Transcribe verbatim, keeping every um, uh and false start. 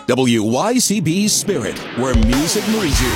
W Y C B Spirit, where music moves you.